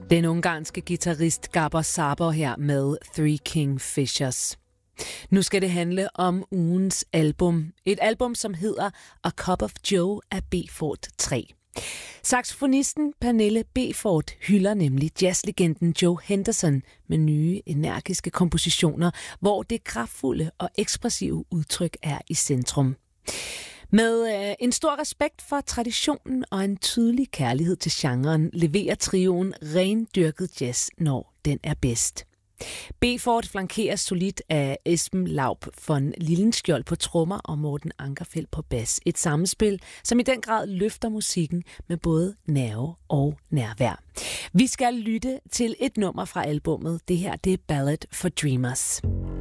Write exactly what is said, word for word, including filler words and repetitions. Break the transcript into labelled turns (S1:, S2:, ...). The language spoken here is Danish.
S1: Den ungarske guitarist Gabor Szabo her med Three Kingfishers. Nu skal det handle om ugens album. Et album, som hedder A Cup of Joe af Beford tre. Saxofonisten Pernille Beford hylder nemlig jazzlegenden Joe Henderson med nye, energiske kompositioner, hvor det kraftfulde og ekspressive udtryk er i centrum. Med øh, en stor respekt for traditionen og en tydelig kærlighed til genren, leverer trioen rendyrket jazz, når den er bedst. Beford flankeres solidt af Esben Laub von Lillenskjold på trommer og Morten Ankerfeldt på bas. Et samspil, som i den grad løfter musikken med både nerve og nærvær. Vi skal lytte til et nummer fra albummet. Det her, det er Ballad for Dreamers.